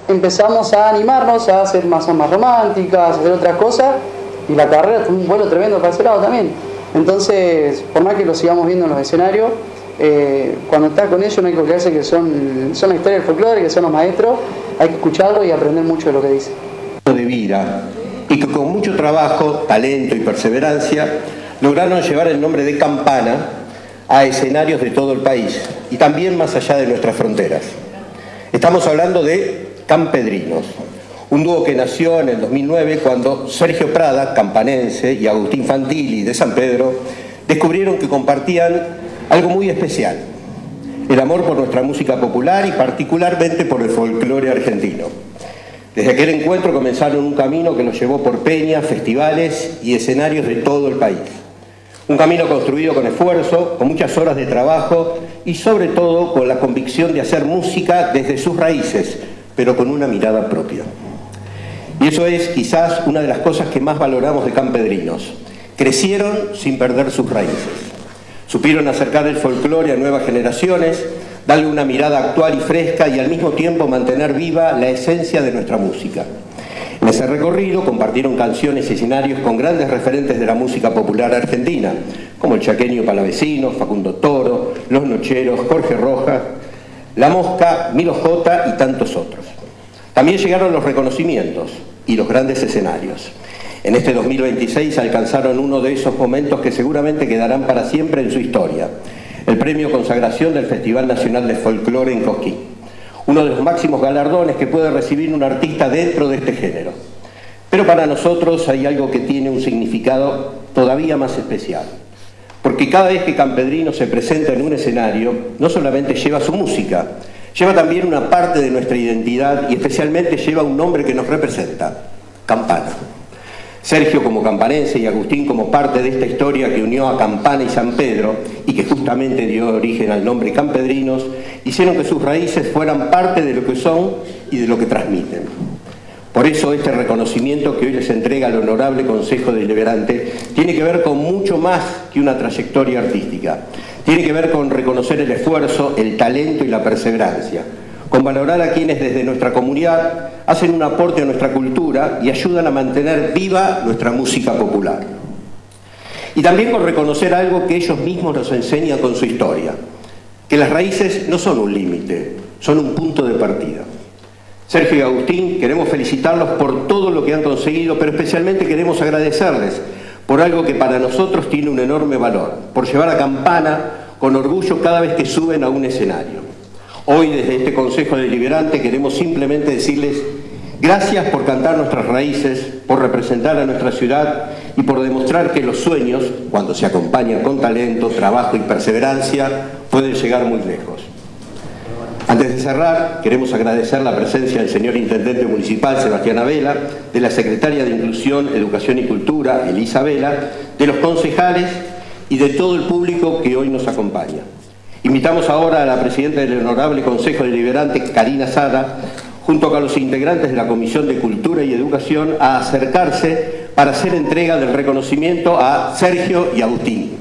empezamos a animarnos a hacer más románticas, a hacer otras cosas, y la carrera fue un vuelo tremendo para ese lado también. Entonces, por más que lo sigamos viendo en los escenarios, cuando estás con ellos no hay que olvidarse que son la historia del folclore, que son los maestros, hay que escucharlo y aprender mucho de lo que dicen. De vida, y que con mucho trabajo, talento y perseverancia lograron llevar el nombre de Campana a escenarios de todo el país y también más allá de nuestras fronteras. Estamos hablando de Campedrinos, un dúo que nació en el 2009 cuando Sergio Prada, campanense, y Agustín Fantilli, de San Pedro, descubrieron que compartían algo muy especial: el amor por nuestra música popular y particularmente por el folclore argentino. Desde aquel encuentro comenzaron un camino que los llevó por peñas, festivales y escenarios de todo el país. Un camino construido con esfuerzo, con muchas horas de trabajo y sobre todo con la convicción de hacer música desde sus raíces, pero con una mirada propia. Y eso es quizás una de las cosas que más valoramos de Campedrinos. Crecieron sin perder sus raíces. Supieron acercar el folclore a nuevas generaciones, darle una mirada actual y fresca y al mismo tiempo mantener viva la esencia de nuestra música. En ese recorrido compartieron canciones y escenarios con grandes referentes de la música popular argentina, como el chaqueño Palavecino, Facundo Toro, Los Nocheros, Jorge Rojas, La Mosca, Milo J y tantos otros. También llegaron los reconocimientos y los grandes escenarios. En este 2026 alcanzaron uno de esos momentos que seguramente quedarán para siempre en su historia: el premio Consagración del Festival Nacional de Folclore en Cosquín, uno de los máximos galardones que puede recibir un artista dentro de este género. Pero para nosotros hay algo que tiene un significado todavía más especial, porque cada vez que Campedrinos se presenta en un escenario, no solamente lleva su música, lleva también una parte de nuestra identidad y especialmente lleva un nombre que nos representa: Campana. Sergio como campanense y Agustín como parte de esta historia que unió a Campana y San Pedro y que justamente dio origen al nombre Campedrinos, hicieron que sus raíces fueran parte de lo que son y de lo que transmiten. Por eso este reconocimiento que hoy les entrega el Honorable Consejo Deliberante tiene que ver con mucho más que una trayectoria artística. Tiene que ver con reconocer el esfuerzo, el talento y la perseverancia, con valorar a quienes desde nuestra comunidad hacen un aporte a nuestra cultura y ayudan a mantener viva nuestra música popular. Y también con reconocer algo que ellos mismos nos enseñan con su historia: que las raíces no son un límite, son un punto de partida. Sergio y Agustín, queremos felicitarlos por todo lo que han conseguido, pero especialmente queremos agradecerles por algo que para nosotros tiene un enorme valor: por llevar a Campana con orgullo cada vez que suben a un escenario. Hoy, desde este Consejo Deliberante, queremos simplemente decirles gracias por cantar nuestras raíces, por representar a nuestra ciudad y por demostrar que los sueños, cuando se acompañan con talento, trabajo y perseverancia, pueden llegar muy lejos. Antes de cerrar, queremos agradecer la presencia del señor Intendente Municipal, Sebastián Abela, de la Secretaria de Inclusión, Educación y Cultura, Elisa Vela, de los concejales y de todo el público que hoy nos acompaña. Invitamos ahora a la Presidenta del Honorable Consejo Deliberante, Karina Sada, junto con los integrantes de la Comisión de Cultura y Educación, a acercarse para hacer entrega del reconocimiento a Sergio y Agustín.